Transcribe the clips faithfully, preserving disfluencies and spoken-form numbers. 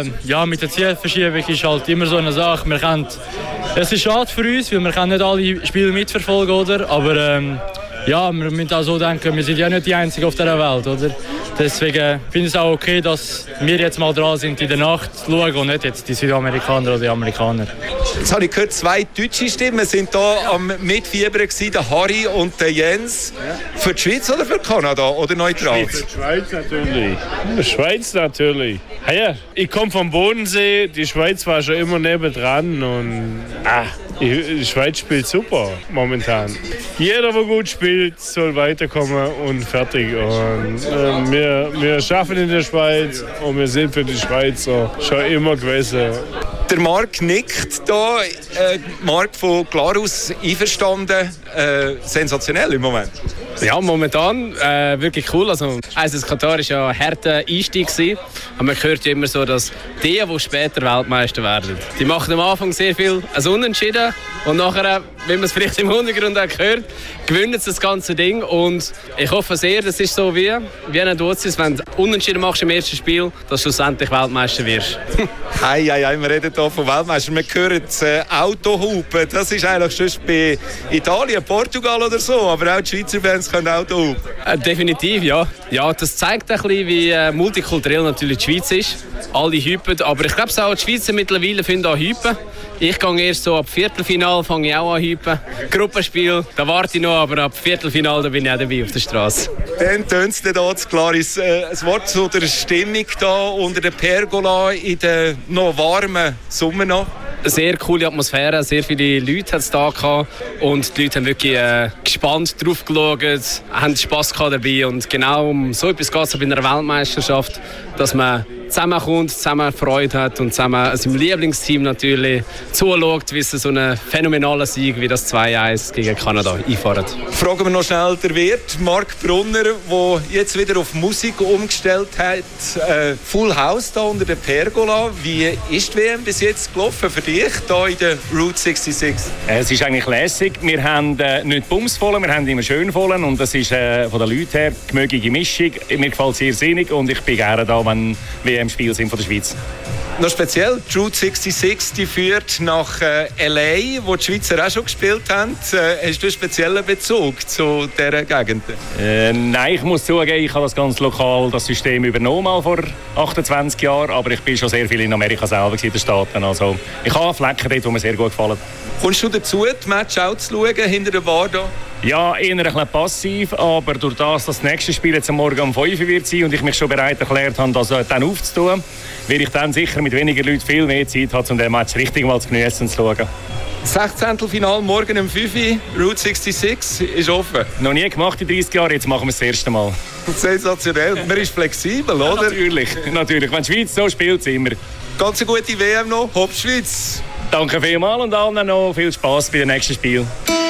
ja, mit der Zielverschiebung ist halt immer so eine Sache. Wir können, es ist schade für uns, weil wir können nicht alle Spiele mitverfolgen, oder? Aber ähm, ja, wir müssen auch so denken, wir sind ja nicht die Einzigen auf dieser Welt, oder? Deswegen finde ich es auch okay, dass wir jetzt mal dran sind, in der Nacht zu schauen und nicht jetzt die Südamerikaner oder die Amerikaner. Jetzt habe ich gehört, zwei deutsche Stimmen sind hier am Mitfiebern gewesen, der Harry und der Jens. Für die Schweiz oder für Kanada oder neutral? Für die Schweiz natürlich. Die Schweiz natürlich. Ja, ich komme vom Bodensee, die Schweiz war schon immer nebendran und ah, die Schweiz spielt super momentan. Jeder, der gut spielt, soll weiterkommen und fertig. Und, äh, wir, wir schaffen in der Schweiz und wir sind für die Schweizer schon immer gewesen. Der Marc nickt da. Äh, Marc von Glarus einverstanden. Äh, sensationell im Moment. Ja, momentan äh, wirklich cool. Also, also das Katar war ja ein harter Einstieg gewesen. Aber man hört ja immer so, dass die, die später Weltmeister werden, die machen am Anfang sehr viel als Unentschieden und nachher, wie man es vielleicht im Hintergrund auch hört, gewinnen sie das ganze Ding. Und ich hoffe sehr, das ist so wie, wie ein Dozis, wenn du Unentschieden machst im ersten Spiel, dass du schlussendlich Weltmeister wirst. Hei, hei, hei, wir reden hier von Weltmeister. Wir hören das äh, Autohupen. Das ist eigentlich schon bei Italien, Portugal oder so. Aber auch die Schweizer Fans können Autohupen. Äh, definitiv, ja. Ja, das zeigt ein bisschen, wie äh, multikulturell natürlich die Schweiz ist. Alle hypen, aber ich glaube auch die Schweizer mittlerweile finden auch hypen. Ich gehe erst so ab Viertelfinal, fange ich auch an hypen. Gruppenspiel, da warte ich noch, aber ab Viertelfinal da bin ich auch dabei auf der Straße. Dann tönt es hier zu Claris. Äh, ein Wort zu der Stimmung hier unter der Pergola in der noch warmen Sommernacht. Sehr coole Atmosphäre, sehr viele Leute hat es da gehabt und die Leute haben wirklich äh, gespannt drauf geschaut, haben Spass gehabt dabei und genau um so etwas geht es bei einer Weltmeisterschaft, dass man zusammenkommt, zusammen Freude hat und zusammen seinem Lieblingsteam natürlich zuschaut, wie sie so einen phänomenalen Sieg wie das zwei eins gegen Kanada einfahren. Fragen wir noch schnell den Wirt, Marc Brunner, der jetzt wieder auf Musik umgestellt hat. Äh, Full House da unter der Pergola. Wie ist die W M bis jetzt gelaufen für dich hier in der Route sechsundsechzig? Es ist eigentlich lässig. Wir haben äh, nicht bumsvoll, wir haben immer schön voll und das ist äh, von den Leuten her die gemögliche Mischung. Mir gefällt es sehr sinnig und ich bin gerne da, wenn W M-Spiele sind von der Schweiz. Noch speziell, die Route sechsundsechzig die führt nach äh, L A, wo die Schweizer auch schon gespielt haben. Äh, hast du einen speziellen Bezug zu dieser Gegend? Äh, nein, ich muss zugeben, ich habe das ganz lokal das System übernommen mal vor achtundzwanzig Jahren, aber ich bin schon sehr viel in Amerika selber in den Staaten. Also, ich habe Flecken dort, die mir sehr gut gefallen. Kommst du dazu, die Match auch zu schauen, hinter der Bar da? Ja, eher ein bisschen passiv, aber durch das, dass das nächste Spiel jetzt am Morgen um fünf Uhr wird sein und ich mich schon bereit erklärt habe, das dann aufzutun, werde ich dann sicher mit weniger Leuten viel mehr Zeit haben, um den Match richtig mal zu geniessen und zu schauen. Sechzehntelfinal morgen um fünf Uhr, Route sechsundsechzig ist offen. Noch nie gemacht in dreißig Jahren, jetzt machen wir es das erste Mal. Sensationell, man ist flexibel, oder? Ja, natürlich, natürlich. Wenn die Schweiz so spielt, sind wir. Ganz eine gute W M noch, Hopp Schweiz! Danke vielmals und allen noch viel Spass bei dem nächsten Spiel.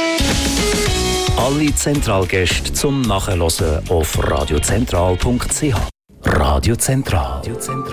Alle Zentralgäste zum Nachhören auf radiozentral punkt c h. Radio Zentral.